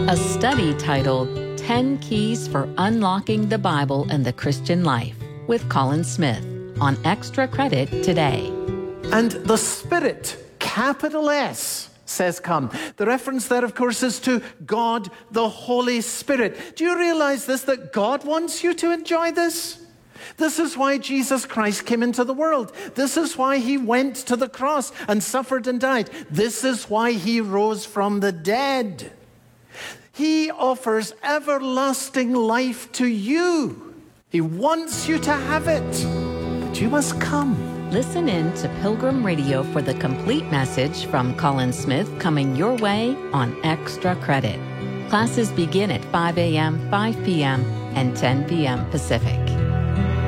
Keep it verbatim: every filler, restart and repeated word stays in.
A study titled ten Keys for Unlocking the Bible and the Christian Life with Colin Smith on Extra Credit today. And the Spirit, capital S, says come. The reference there, of course, is to God, the Holy Spirit. Do you realize this, that God wants you to enjoy this? This is why Jesus Christ came into the world. This is why he went to the cross and suffered and died. This is why he rose from the dead. He offers everlasting life to you. He wants you to have it, but you must come. Listen in to Pilgrim Radio for the complete message from Colin Smith coming your way on Extra Credit. Classes begin at five a.m., five p.m., and ten p.m. Pacific.